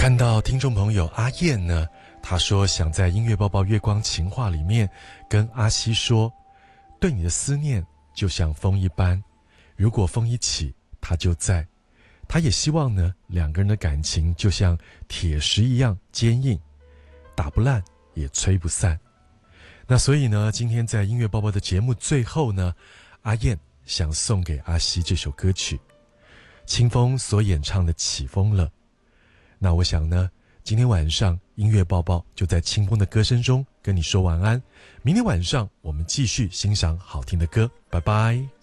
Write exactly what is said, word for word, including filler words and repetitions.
看到听众朋友阿燕呢，她说想在音乐抱抱月光情话里面跟阿西说，对你的思念就像风一般，如果风一起他就在。他也希望呢，两个人的感情就像铁石一样坚硬，打不烂也吹不散。那所以呢，今天在音乐抱抱的节目最后呢，阿燕想送给阿西这首歌曲，清风所演唱的《起风了》。那我想呢，今天晚上音乐抱抱就在清风的歌声中跟你说晚安。明天晚上我们继续欣赏好听的歌，拜拜。